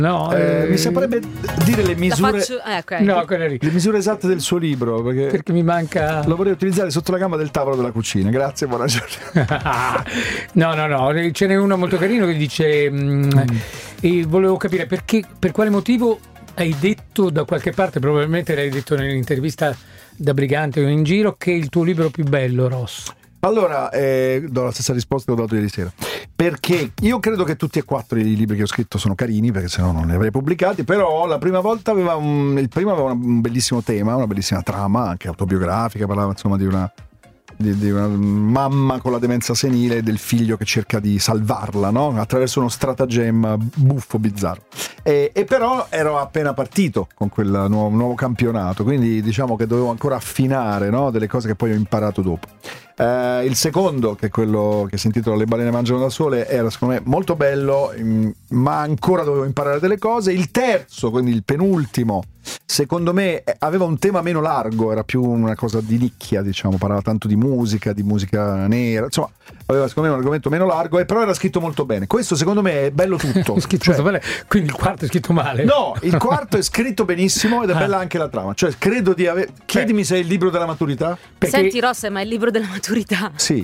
No, mi saprebbe dire le misure, okay. No, le misure esatte del suo libro, perché mi manca. Lo vorrei utilizzare sotto la gamba del tavolo della cucina. Grazie, buona giornata. No, ce n'è uno molto carino che dice e volevo capire per quale motivo hai detto da qualche parte, probabilmente l'hai detto nell'intervista da Brigante o in giro, che è il tuo libro più bello, Ross. Allora, do la stessa risposta che ho dato ieri sera, perché io credo che tutti e 4 i libri che ho scritto sono carini, perché sennò non li avrei pubblicati, però la prima volta il primo aveva un bellissimo tema, una bellissima trama, anche autobiografica, parlava insomma di una mamma con la demenza senile e del figlio che cerca di salvarla, no? Attraverso uno stratagemma buffo, bizzarro. E però ero appena partito con quel nuovo campionato, quindi diciamo che dovevo ancora affinare, no? Delle cose che poi ho imparato dopo. Il secondo, che è quello che si intitola Le balene mangiano da sole, era secondo me molto bello, ma ancora dovevo imparare delle cose. Il terzo, quindi il penultimo, secondo me aveva un tema meno largo, era più una cosa di nicchia, diciamo, parlava tanto di musica nera, insomma aveva secondo me un argomento meno largo, e però era scritto molto bene. Questo secondo me è bello tutto. Molto bene. Quindi il quarto è scritto male? No, il quarto è scritto benissimo ed è bella anche la trama, cioè credo di aver... Chiedimi se è il libro della maturità. Perché... Senti Ross, ma è il libro della maturità? Sì.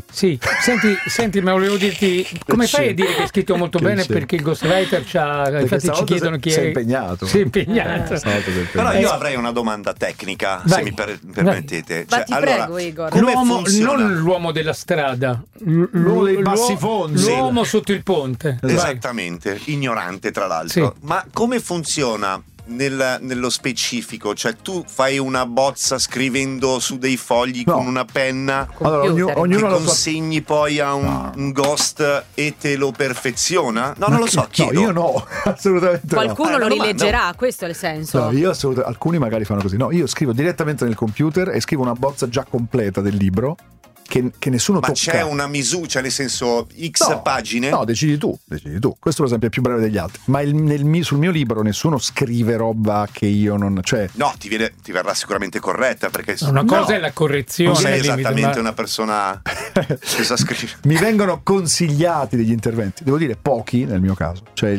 Senti, ma volevo dirti, come fai a dire che è scritto molto bene? Perché il ghostwriter infatti ci chiedono chi è impegnato. Sei impegnato. Però io avrei una domanda tecnica, se mi permettete. Cioè, ti prego, Igor. Non l'uomo della strada, l'uomo dei bassi fondi, l'uomo sotto il ponte. Esattamente, ignorante tra l'altro. Sì. Ma come funziona nello specifico? Cioè tu fai una bozza scrivendo su dei fogli con una penna, allora, ognuno che consegni poi a un ghost e te lo perfeziona? No, non lo so, chiedo. No, io no, assolutamente qualcuno lo rileggerà, questo è il senso. No, io assolutamente, alcuni magari fanno così. No, io scrivo direttamente nel computer e scrivo una bozza già completa del libro che nessuno tocca. Ma c'è una misura, cioè nel senso X pagine? No, decidi tu. Questo per esempio è più breve degli altri. Ma sul mio libro nessuno scrive roba che io non... Cioè... No, ti verrà sicuramente corretta, perché... Una cosa è la correzione. Non sei esattamente una persona che sa scrivere. Mi vengono consigliati degli interventi, devo dire pochi nel mio caso. Cioè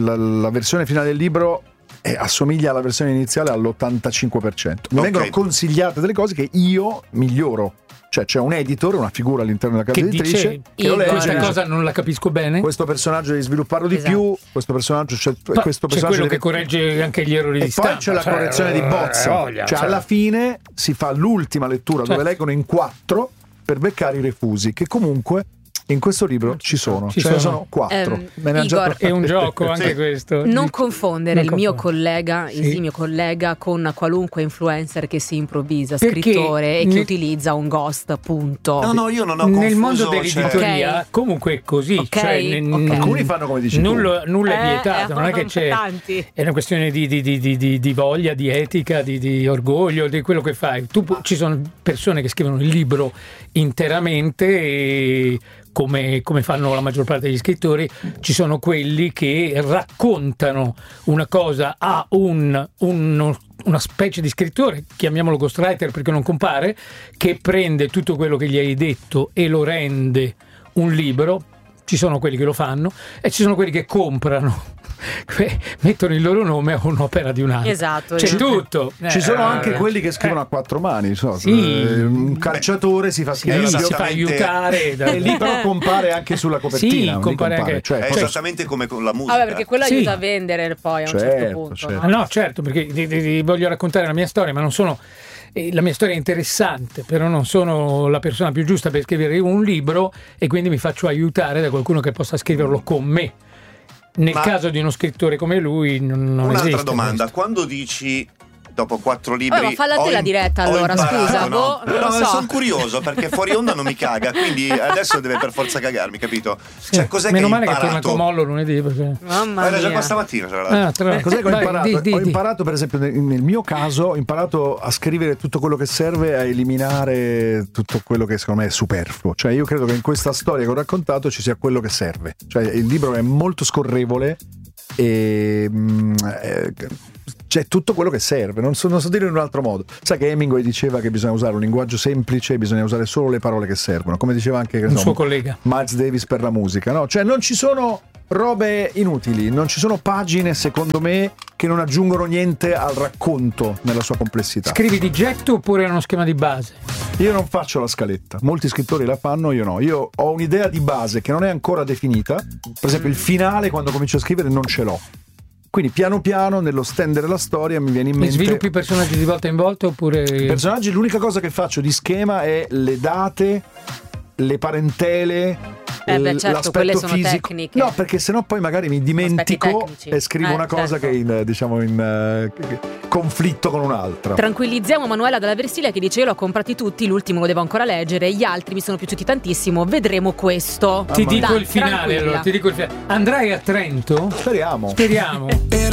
la versione finale del libro assomiglia alla versione iniziale all'85%. Mi vengono consigliate delle cose che io miglioro. Cioè c'è un editor, una figura all'interno della casa editrice che lo legge, questa cosa non la capisco bene. Questo personaggio devi svilupparlo di più. Questo personaggio c'è quello che corregge anche gli errori di stampa. E poi c'è la correzione di bozza. Alla fine si fa l'ultima lettura dove leggono in 4 per beccare i refusi, che comunque in questo libro ci sono. Sono 4. Igor, è un gioco anche questo. Non confondere il mio collega, il mio collega, con qualunque influencer che si improvvisa scrittore e che utilizza un ghost, punto. No, io non ho confuso. Nel mondo dell'editoria comunque è così. Alcuni fanno come dici nulla è vietato, non è che c'è. È una questione di voglia, di etica, di orgoglio, di quello che fai. Ci sono persone che scrivono il libro interamente e come fanno la maggior parte degli scrittori. Ci sono quelli che raccontano una cosa a una specie di scrittore, chiamiamolo ghostwriter perché non compare, che prende tutto quello che gli hai detto e lo rende un libro. Ci sono quelli che lo fanno e ci sono quelli che comprano, mettono il loro nome a un'opera di un altro. Esatto. C'è tutto. Ci sono anche quelli che scrivono a 4 mani. Un calciatore si fa scrivere, si fa aiutare. E lì però compare anche sulla copertina. Sì, compare anche. È esattamente come con la musica. Perché quello aiuta a vendere poi a un certo punto. Certo. No, certo, perché voglio raccontare la mia storia, ma non sono... La mia storia è interessante, però non sono la persona più giusta per scrivere un libro e quindi mi faccio aiutare da qualcuno che possa scriverlo con me. Nel caso di uno scrittore come lui non un'altra esiste. Domanda, questo. quando dici dopo 4 libri ma falla te la diretta allora, scusa. No, non lo so. Sono curioso perché fuori onda non mi caga, quindi adesso deve per forza cagarmi, capito? Cioè, cos'è meno che male hai che torna imparato? Comollo lunedì perché... Mamma mia. Era già qua stamattina, tra l'altro. Cos'è che ho imparato? Ho imparato, per esempio, nel mio caso, ho imparato a scrivere tutto quello che serve a eliminare tutto quello che secondo me è superfluo. Cioè io credo che in questa storia che ho raccontato ci sia quello che serve. Cioè il libro è molto scorrevole e c'è tutto quello che serve, non so dire in un altro modo. Sai che Hemingway diceva che bisogna usare un linguaggio semplice, bisogna usare solo le parole che servono, come diceva anche un suo collega Miles Davis per la musica, no? Cioè non ci sono robe inutili, non ci sono pagine secondo me che non aggiungono niente al racconto nella sua complessità. Scrivi di getto oppure è uno schema di base? Io non faccio la scaletta, molti scrittori la fanno, io no. Io ho un'idea di base che non è ancora definita, per esempio il finale quando comincio a scrivere non ce l'ho. Quindi piano piano nello stendere la storia mi viene in mente. Sviluppi i personaggi di volta in volta oppure? I personaggi, l'unica cosa che faccio di schema è le date, le parentele, certo, quelle sono fisico. tecniche. No, perché sennò poi magari mi dimentico e scrivo una cosa che è in conflitto con un'altra. Tranquillizziamo Manuela dalla Versilia che dice: io l'ho comprati tutti, l'ultimo lo devo ancora leggere, gli altri mi sono piaciuti tantissimo, vedremo questo. Ti dico il finale, allora, ti dico il finale. Andrai a Trento? Speriamo.